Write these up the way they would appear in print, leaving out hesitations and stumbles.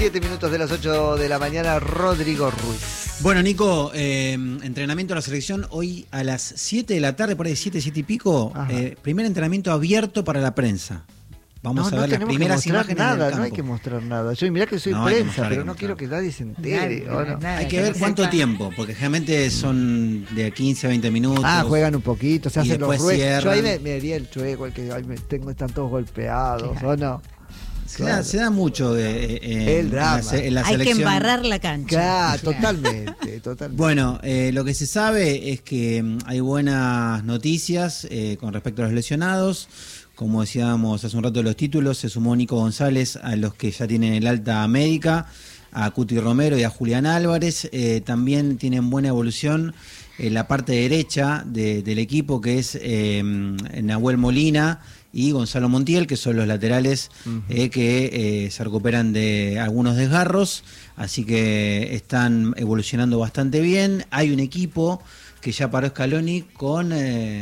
7 minutos de las 8 de la mañana, Rodrigo Ruiz. Bueno, Nico, entrenamiento de la selección hoy a las 7 de la tarde, por ahí 7 y pico, primer entrenamiento abierto para la prensa. Vamos a ver las primeras imágenes nada, del campo. No hay que mostrar nada. Yo mirá que soy prensa, pero no quiero que nadie se entere. Hay que ver cuánto tiempo, porque generalmente son de 15 a 20 minutos. Juegan un poquito, se hacen los ruedos. Yo ahí me haría el chueco, el que están todos golpeados, ¿o no? Se da mucho el drama. En la hay selección. Que embarrar la cancha. Claro, totalmente. Bueno, lo que se sabe es que hay buenas noticias con respecto a los lesionados. Como decíamos hace un rato de los títulos, se sumó Nico González a los que ya tienen el alta médica, a Cuti Romero y a Julián Álvarez. También tienen buena evolución en la parte derecha del equipo, que es Nahuel Molina y Gonzalo Montiel, que son los laterales que se recuperan de algunos desgarros, así que están evolucionando bastante bien. Hay un equipo que ya paró Scaloni con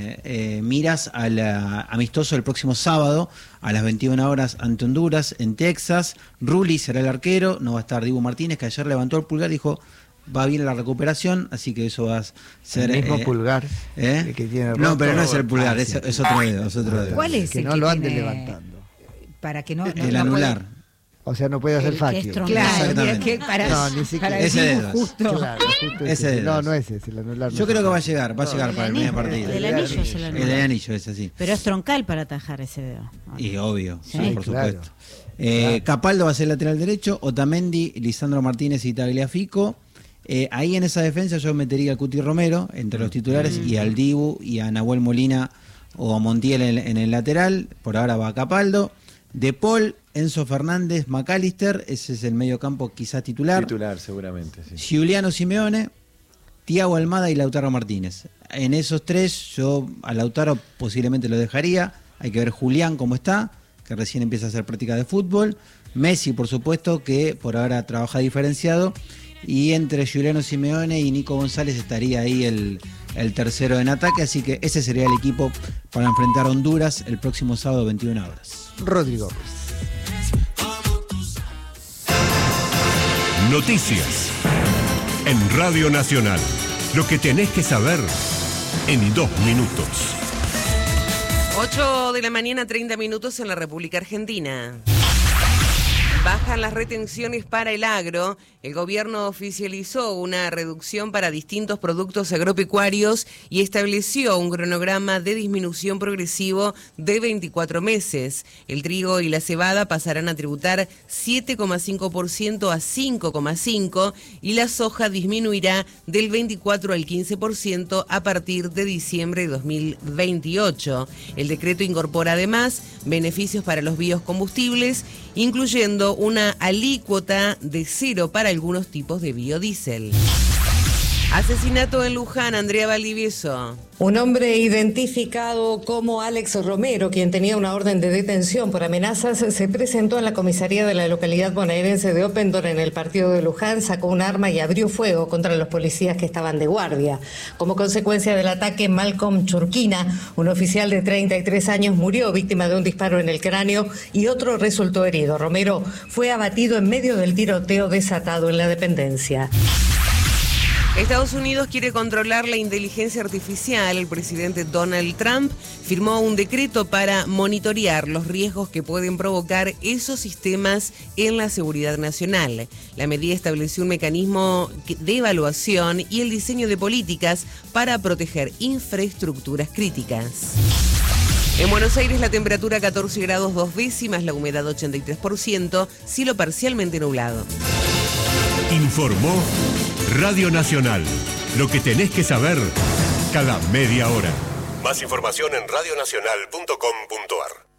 miras al amistoso el próximo sábado a las 21 horas ante Honduras en Texas. Rulli será el arquero, no va a estar Dibu Martínez, que ayer levantó el pulgar y dijo va bien la recuperación, así que eso va a ser... El mismo pulgar que tiene No, pero no es el pulgar, es otro dedo. ¿Cuál es? Que no lo anden levantando. Para que no... El anular. O sea, no puede hacer facio. Claro, que ni siquiera. Ese dedo. Justo. Claro, ese dedo. No es ese, el anular. Yo creo que va a llegar para el primer partido. El anillo es el anular. El anillo es así. Pero es troncal para atajar ese dedo. Y obvio, sí, por claro. supuesto. Capaldo va a ser lateral derecho, Otamendi, Lisandro Martínez y Tagliafico. Ahí en esa defensa yo metería a Cuti Romero entre los titulares y al Dibu y a Nahuel Molina o a Montiel en el lateral. Por ahora va a Capaldo. De Paul, Enzo Fernández, McAllister, ese es el mediocampo quizás titular. Titular, seguramente, sí. Giuliano Simeone, Thiago Almada y Lautaro Martínez. En esos tres, yo a Lautaro posiblemente lo dejaría. Hay que ver Julián cómo está, que recién empieza a hacer práctica de fútbol. Messi, por supuesto, que por ahora trabaja diferenciado. Y entre Giuliano Simeone y Nico González estaría ahí el tercero en ataque. Así que ese sería el equipo para enfrentar a Honduras el próximo sábado 21 horas. Rodrigo Ruiz. Noticias en Radio Nacional. Lo que tenés que saber en 2 minutos. 8 de la mañana, 30 minutos en la República Argentina. Bajan las retenciones para el agro. El gobierno oficializó una reducción para distintos productos agropecuarios y estableció un cronograma de disminución progresivo de 24 meses. El trigo y la cebada pasarán a tributar 7,5% a 5,5% y la soja disminuirá del 24 al 15% a partir de diciembre de 2028. El decreto incorpora además beneficios para los biocombustibles, incluyendo una alícuota de 0 para algunos tipos de biodiesel. Asesinato en Luján, Andrea Valdivieso. Un hombre identificado como Alex Romero, quien tenía una orden de detención por amenazas, se presentó en la comisaría de la localidad bonaerense de Opendor en el partido de Luján, sacó un arma y abrió fuego contra los policías que estaban de guardia. Como consecuencia del ataque, Malcolm Churquina, un oficial de 33 años, murió víctima de un disparo en el cráneo y otro resultó herido. Romero fue abatido en medio del tiroteo desatado en la dependencia. Estados Unidos quiere controlar la inteligencia artificial. El presidente Donald Trump firmó un decreto para monitorear los riesgos que pueden provocar esos sistemas en la seguridad nacional. La medida estableció un mecanismo de evaluación y el diseño de políticas para proteger infraestructuras críticas. En Buenos Aires la temperatura 14 grados 2 décimas, la humedad 83%, cielo parcialmente nublado. Informó Radio Nacional. Lo que tenés que saber cada media hora. Más información en radionacional.com.ar.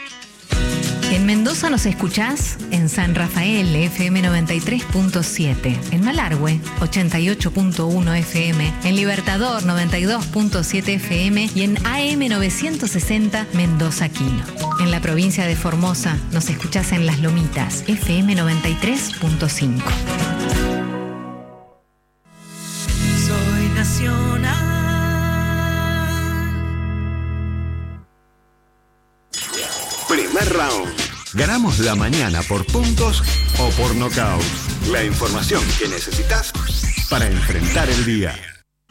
En Mendoza nos escuchás en San Rafael, FM 93.7, en Malargüe, 88.1 FM, en Libertador, 92.7 FM y en AM 960 Mendoza Quino. En la provincia de Formosa nos escuchás en Las Lomitas, FM 93.5. Soy nacional. Primer round. Ganamos la mañana por puntos o por nocaut. La información que necesitas para enfrentar el día.